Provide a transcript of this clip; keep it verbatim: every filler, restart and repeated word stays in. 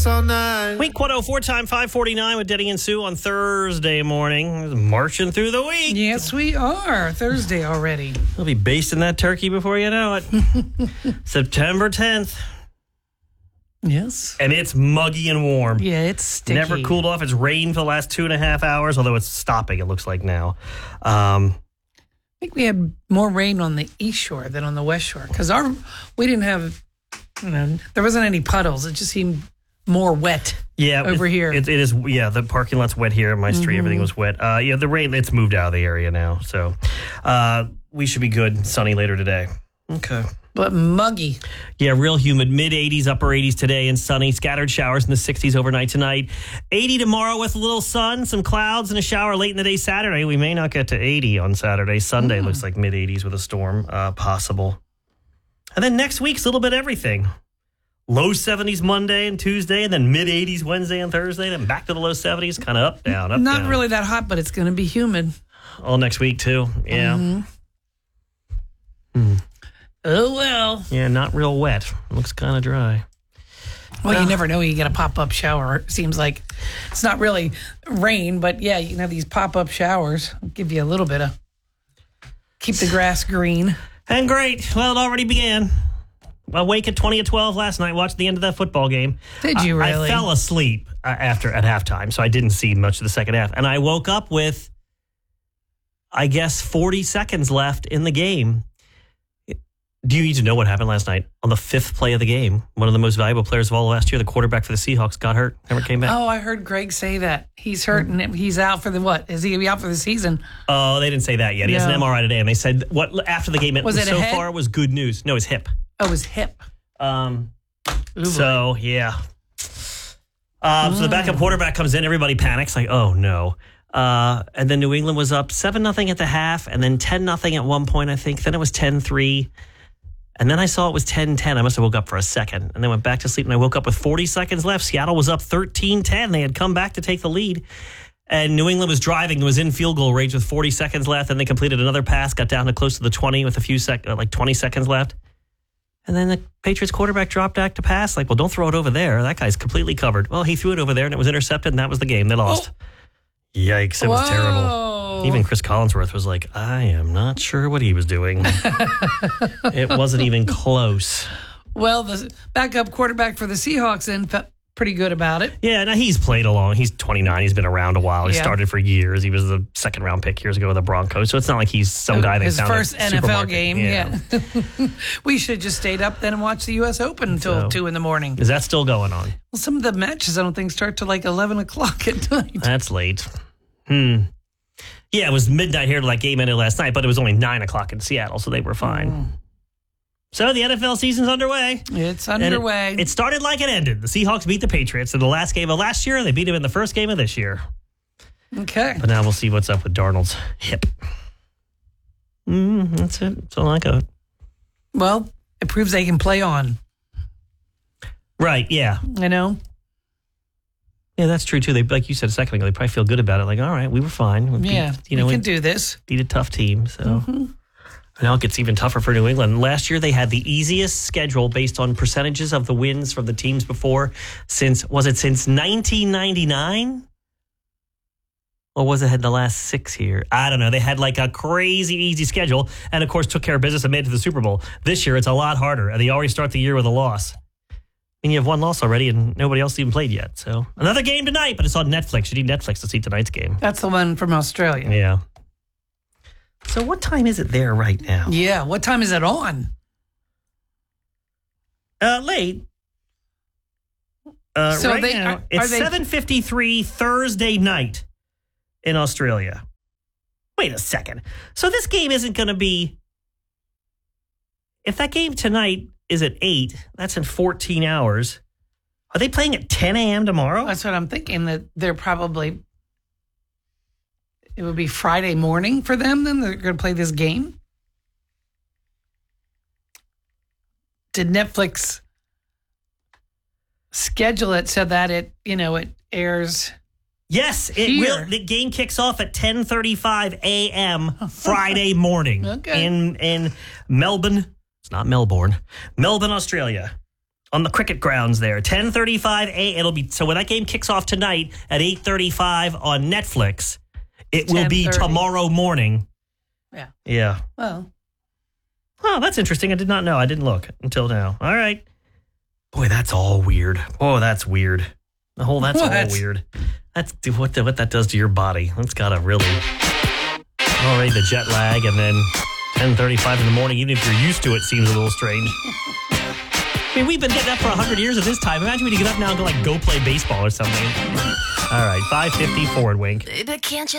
dance all night. Week one oh four, time five forty-nine with Denny and Sue on Thursday morning. Marching through the week. Yes, we are. Thursday already. We'll be basting that turkey before you know it. September tenth. Yes. And it's muggy and warm. Yeah, it's sticky. Never cooled off. It's rained for the last two and a half hours, although it's stopping, it looks like now. Um, I think we had more rain on the east shore than on the west shore because our we didn't have, you know, there wasn't any puddles. It just seemed more wet. Yeah, over it, here. It, it is. Yeah, the parking lot's wet here. My street, mm-hmm. everything was wet. Uh, yeah, the rain. It's moved out of the area now, so uh, we should be good. Sunny later today. Okay. But muggy. Yeah, real humid. Mid eighties, upper eighties today, and sunny. Scattered showers in the sixties overnight tonight. eighty tomorrow with a little sun, some clouds, and a shower late in the day Saturday. We may not get to eighty on Saturday. Sunday mm. looks like mid eighties with a storm uh, possible. And then next week's a little bit everything. Low seventies Monday and Tuesday, and then mid eighties Wednesday and Thursday, then back to the low seventies, kind of up, down, up, Not down. really that hot, but it's going to be humid. All next week, too. Yeah. Mm-hmm. Hmm. Oh, well. Yeah, not real wet. Looks kind of dry. Well, uh, you never know. You get a pop-up shower. It seems like it's not really rain, but yeah, you can have these pop-up showers. Give you a little bit of, keep the grass green. And great. Well, it already began. Awake at twenty at twelve last night, watched the end of that football game. Did you I, really? I fell asleep uh, after at halftime, so I didn't see much of the second half. And I woke up with, I guess, forty seconds left in the game. Do you need to know what happened last night? On the fifth play of the game, one of the most valuable players of all last year, the quarterback for the Seahawks, got hurt, never came back. Oh, I heard Greg say that. He's hurt and he's out for the what? Is he going to be out for the season? Oh, they didn't say that yet. He no. has an M R I today, and they said what after the game it was it so a far was good news. No, his hip. Oh, his hip. Um. Ooh, so, yeah. Um, so the backup quarterback comes in. Everybody panics, like, oh, no. Uh, and then New England was up seven nothing at the half, and then ten nothing at one point, I think. Then it was ten three. And then I saw it was ten ten. I must have woke up for a second and then went back to sleep. And I woke up with forty seconds left. Seattle was up thirteen ten. They had come back to take the lead. And New England was driving, was in field goal range with forty seconds left. And they completed another pass, got down to close to the twenty with a few sec, like twenty seconds left. And then the Patriots quarterback dropped back to pass. Like, well, don't throw it over there. That guy's completely covered. Well, he threw it over there and it was intercepted, and that was the game. They lost. Oh. Yikes, it was Whoa. terrible. Even Chris Collinsworth was like, I am not sure what he was doing. It wasn't even close. Well, the backup quarterback for the Seahawks then felt pretty good about it. Yeah, now he's played along. He's twenty-nine. He's been around a while. He yeah. started for years. He was the second round pick years ago with the Broncos. So it's not like he's some guy they His found first at N F L supermarket. game, yeah. yeah. We should just stayed up then and watched the U S Open until so, two in the morning. Is that still going on? Well, some of the matches I don't think start till like eleven o'clock at night. That's late. Hmm. Yeah, it was midnight here till that game ended last night, but it was only nine o'clock in Seattle, so they were fine. Mm. So the N F L season's underway. It's underway. It, it started like it ended. The Seahawks beat the Patriots in the last game of last year, and they beat them in the first game of this year. Okay. But now we'll see what's up with Darnold's hip. Mm, that's it. That's all I got. Well, it proves they can play on. Right, yeah. You know? Yeah, that's true, too. They, like you said a second ago, they probably feel good about it. Like, all right, we were fine. We yeah, beat, you know, we can we do this. Beat a tough team, so... Mm-hmm. Now it gets even tougher for New England. Last year, they had the easiest schedule based on percentages of the wins from the teams before since, was it since nineteen ninety-nine? Or was it had the last six years? I don't know. They had like a crazy easy schedule and, of course, took care of business and made it to the Super Bowl. This year, it's a lot harder. And they already start the year with a loss. And you have one loss already and nobody else even played yet. So another game tonight, but it's on Netflix. You need Netflix to see tonight's game. That's the one from Australia. Yeah. So what time is it there right now? Yeah, what time is it on? Uh, late. Uh, so right they, now, are, it's are they... seven fifty-three Thursday night in Australia. Wait a second. So this game isn't going to be... If that game tonight is at eight, that's in fourteen hours. Are they playing at ten a.m. tomorrow? That's what I'm thinking, that they're probably... It would be Friday morning for them, then they're going to play this game? Did Netflix schedule it so that it, you know, it airs... Yes, it here. will. The game kicks off at ten thirty-five a.m. Friday morning okay. in in Melbourne. It's not Melbourne. Melbourne, Australia. on the cricket grounds there. ten thirty-five a it'll be so when that game kicks off tonight at eight thirty-five on Netflix, it will be tomorrow morning. Yeah. Yeah. Well. Oh, that's interesting. I did not know. I didn't look until now. All right. Boy, that's all weird. Oh, that's weird. The whole that's What? all weird. That's what the, what that does to your body. That's gotta really already the jet lag, and then ten thirty-five in the morning, even if you're used to it, seems a little strange. I mean, we've been getting up for one hundred years at this time. Imagine we could get up now and go like go play baseball or something. All right, five fifty forward wink. But can't you